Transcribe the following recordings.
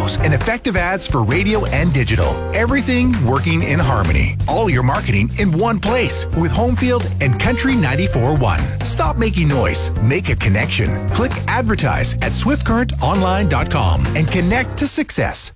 videos, and effective ads for radio and digital. Everything working in harmony. All your marketing in one place with Homefield and Country 94.1. Stop making noise. Make a connection. Click advertise at swiftcurrentonline.com and connect to success.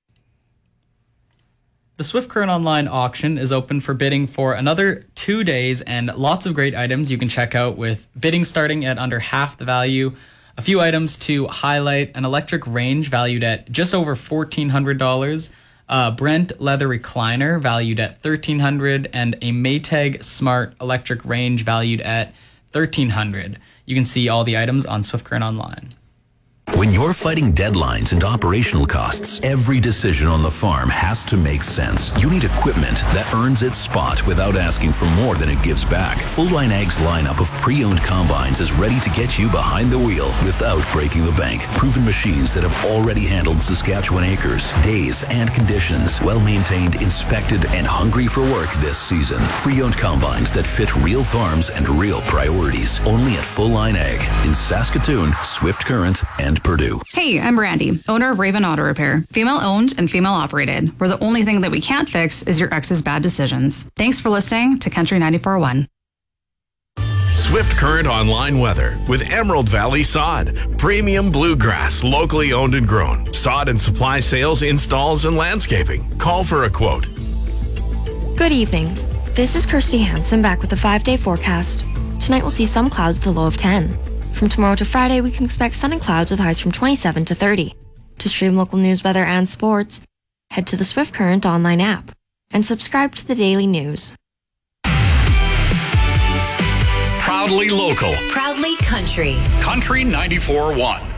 The Swift Current Online auction is open for bidding for another 2 days, and lots of great items you can check out, with bidding starting at under half the value. A few items to highlight: an electric range valued at just over $1,400, a Brent leather recliner valued at $1,300, and a Maytag Smart electric range valued at $1,300. You can see all the items on Swift Current Online. When you're fighting deadlines and operational costs, every decision on the farm has to make sense. You need equipment that earns its spot without asking for more than it gives back. Full Line Ag's lineup of pre-owned combines is ready to get you behind the wheel without breaking the bank. Proven machines that have already handled Saskatchewan acres, days, and conditions. Well-maintained, inspected, and hungry for work this season. Pre-owned combines that fit real farms and real priorities. Only at Full Line Ag in Saskatoon, Swift Current, and Purdue. Hey, I'm Brandy, owner of Raven Auto Repair. Female owned and female operated, where the only thing that we can't fix is your ex's bad decisions. Thanks for listening to Country 94.1. Swift Current Online weather with Emerald Valley Sod. Premium bluegrass, locally owned and grown. Sod and supply sales, installs, and landscaping. Call for a quote. Good evening. This is Kirsty Hansen back with a 5-day forecast. Tonight we'll see some clouds with a low of 10. From tomorrow to Friday, we can expect sun and clouds with highs from 27 to 30. To stream local news, weather, and sports, head to the Swift Current Online app and subscribe to the daily news. Proudly local. Proudly country. Country 94.1.